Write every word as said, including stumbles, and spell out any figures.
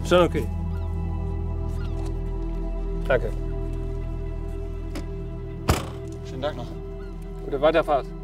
Schon okay. Danke. Vielen Dank noch. Gute Weiterfahrt.